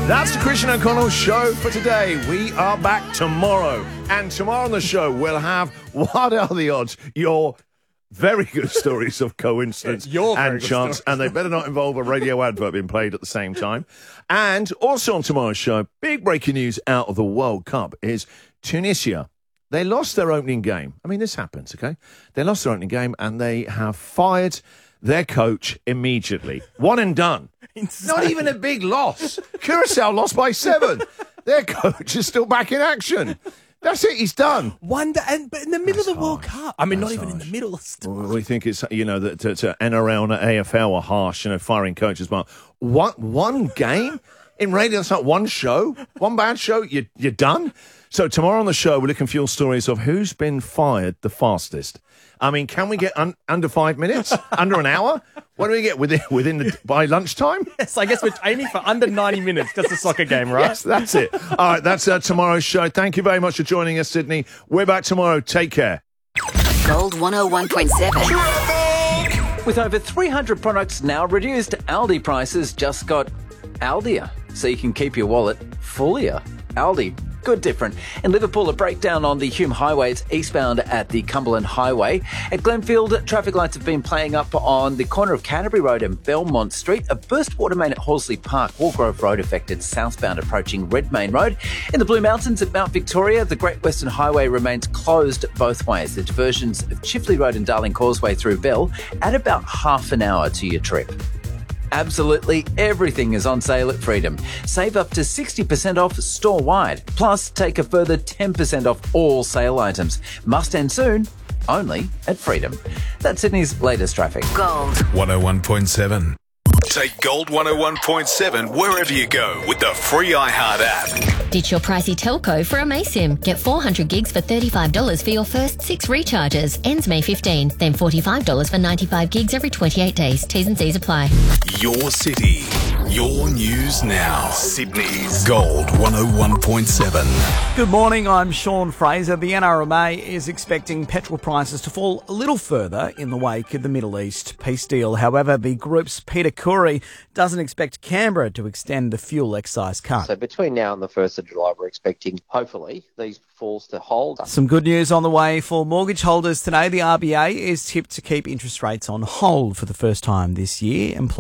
That's the Christian O'Connell Show for today. We are back tomorrow. And tomorrow on the show, we'll have What Are the Odds? Your very good stories of coincidence and chance. And they better not involve a radio advert being played at the same time. And also on tomorrow's show, big breaking news out of the World Cup is Tunisia. They lost their opening game. I mean, this happens, okay? They lost their opening game and they have fired their coach immediately. One and done. Insane. Not even a big loss. Curacao lost by 7. Their coach is still back in action. That's it. He's done. But in the middle of the World Cup. I mean, not even in the middle. We think it's, that NRL and AFL are harsh, firing coaches. But one game in radio, that's not one show. One bad show, you're done. So tomorrow on the show, we're looking for your stories of who's been fired the fastest. I mean, can we get under 5 minutes? Under an hour? What do we get by lunchtime? Yes, I guess we're aiming for under 90 minutes. That's a soccer game, right? Yes, that's it. All right, that's tomorrow's show. Thank you very much for joining us, Sydney. We're back tomorrow. Take care. Gold 101.7. With over 300 products now reduced, Aldi prices just got Aldier, so you can keep your wallet fullier. Aldi. Good different. In Liverpool, a breakdown on the Hume Highway. It's eastbound at the Cumberland Highway. At Glenfield, traffic lights have been playing up on the corner of Canterbury Road and Belmont Street. A burst water main at Horsley Park. Walgrove Road affected southbound approaching Redmayne Road. In the Blue Mountains at Mount Victoria, the Great Western Highway remains closed both ways. The diversions of Chifley Road and Darling Causeway through Bell add about half an hour to your trip. Absolutely everything is on sale at Freedom. Save up to 60% off store-wide. Plus, take a further 10% off all sale items. Must end soon, only at Freedom. That's Sydney's latest traffic. Gold 101.7. Take Gold 101.7 wherever you go with the free iHeart app. Ditch your pricey telco for a Maysim. Get 400 gigs for $35 for your first 6 recharges. Ends May 15. Then $45 for 95 gigs every 28 days. T's and C's apply. Your city. Your news now. Sydney's Gold 101.7. Good morning, I'm Sean Fraser. The NRMA is expecting petrol prices to fall a little further in the wake of the Middle East peace deal. However, the group's Peter Curry doesn't expect Canberra to extend the fuel excise cut. So between now and the 1st of July, we're expecting, hopefully, these falls to hold. Some good news on the way for mortgage holders today. The RBA is tipped to keep interest rates on hold for the first time this year.